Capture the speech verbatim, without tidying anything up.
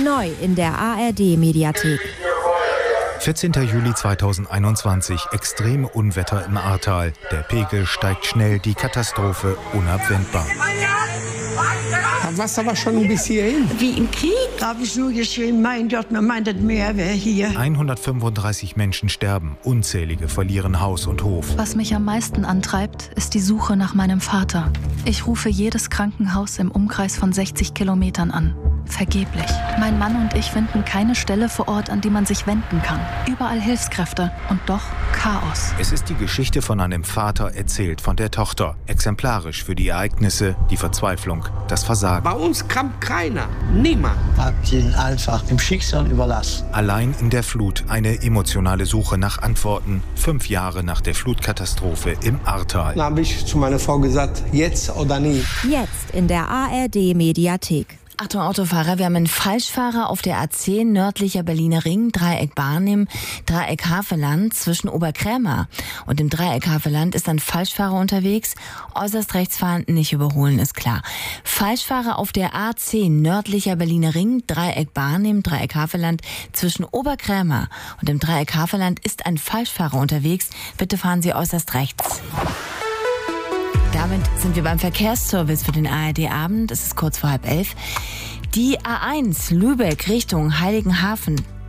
Neu in der A R D-Mediathek. vierzehnter Juli zweitausendeinundzwanzig. Extreme Unwetter im Ahrtal. Der Pegel steigt schnell, die Katastrophe unabwendbar. Das Wasser war schon bis hierhin. Wie im Krieg. Da habe ich nur geschrien, mein Gott, man meint, das Meer wäre hier. hundertfünfunddreißig Menschen sterben, unzählige verlieren Haus und Hof. Was mich am meisten antreibt, ist die Suche nach meinem Vater. Ich rufe jedes Krankenhaus im Umkreis von sechzig Kilometern an. Vergeblich. Mein Mann und ich finden keine Stelle vor Ort, an die man sich wenden kann. Überall Hilfskräfte und doch Chaos. Es ist die Geschichte von einem Vater, erzählt von der Tochter. Exemplarisch für die Ereignisse, die Verzweiflung, das Versagen. Bei uns kam keiner, niemand. Habt ihn einfach dem Schicksal überlassen. Allein in der Flut eine emotionale Suche nach Antworten. Fünf Jahre nach der Flutkatastrophe im Ahrtal. Da habe ich zu meiner Frau gesagt, jetzt oder nie. Jetzt in der A R D-Mediathek. Achtung Autofahrer, wir haben einen Falschfahrer auf der A zehn, nördlicher Berliner Ring, Dreieck Barnim, Dreieck Havelland zwischen Oberkrämer. Und im Dreieck Havelland ist ein Falschfahrer unterwegs. Äußerst rechts fahren, nicht überholen, ist klar. Falschfahrer auf der A zehn, nördlicher Berliner Ring, Dreieck Barnim, Dreieck Havelland zwischen Oberkrämer. Und im Dreieck Havelland ist ein Falschfahrer unterwegs. Bitte fahren Sie äußerst rechts. Damit sind wir beim Verkehrsservice für den A R D-Abend. Es ist kurz vor halb elf. Die A eins Lübeck Richtung Heiligenhafen.